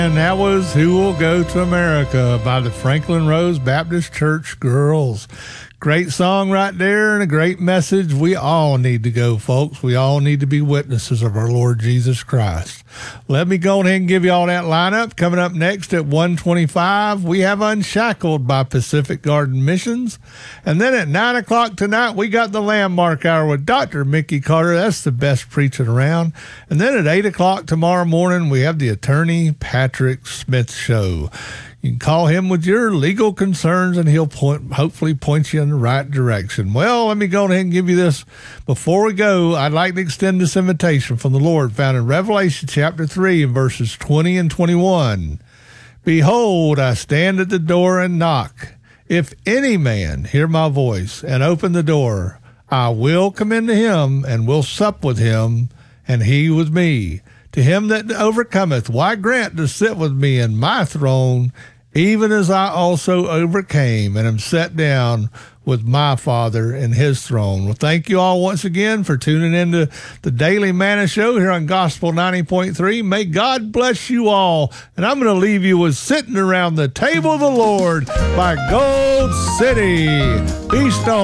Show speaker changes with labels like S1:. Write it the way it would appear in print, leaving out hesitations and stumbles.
S1: And that was Who Will Go to America by the Franklin Rose Baptist Church Girls. Great song right there and a great message. We all need to go, folks. We all need to be witnesses of our Lord Jesus Christ. Let me go ahead and give you all that lineup. Coming up next at 1:25, we have Unshackled by Pacific Garden Missions. And then at 9 o'clock tonight, we got the Landmark Hour with Dr. Mickey Carter. That's the best preaching around. And then at 8 o'clock tomorrow morning, we have the Attorney Patrick Smith Show. You can call him with your legal concerns, and he'll hopefully point you in the right direction. Well, let me go ahead and give you this. Before we go, I'd like to extend this invitation from the Lord found in Revelation chapter 3 and verses 20 and 21. Behold, I stand at the door and knock. If any man hear my voice and open the door, I will come into him and will sup with him, and he with me. To him that overcometh, why grant to sit with me in my throne, even as I also overcame and am set down with my Father in his throne. Well, thank you all once again for tuning into the Daily Manna Show here on Gospel 90.3. May God bless you all. And I'm going to leave you with Sitting Around the Table of the Lord by Gold City. Be strong.